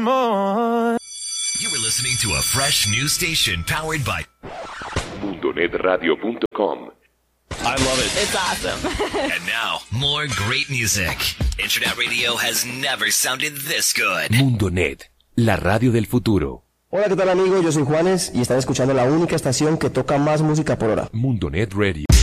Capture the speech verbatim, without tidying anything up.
more. You were listening to a fresh new station powered by mundo net radio punto com. I love it. It's awesome. And now, more great music. Internet radio has never sounded this good. Mundonet, la radio del futuro. Hola, ¿qué tal amigos? Yo soy Juanes y están escuchando la única estación que toca más música por hora. Mundonet Radio.